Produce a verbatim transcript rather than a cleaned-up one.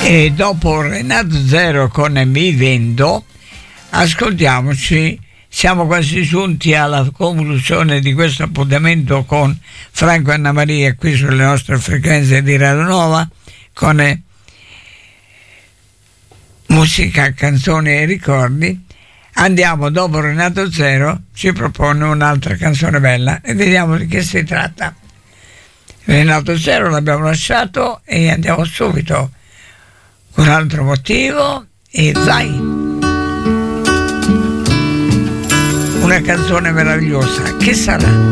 E dopo Renato Zero con Mi Vendo, ascoltiamoci, siamo quasi giunti alla conclusione di questo appuntamento con Franco e Anna Maria qui sulle nostre frequenze di Radio Nova, con eh, musica, canzoni e ricordi. Andiamo, dopo Renato Zero ci propone un'altra canzone bella e vediamo di che si tratta. Renato Zero l'abbiamo lasciato e andiamo subito con un altro motivo e vai, una canzone meravigliosa, che sarà?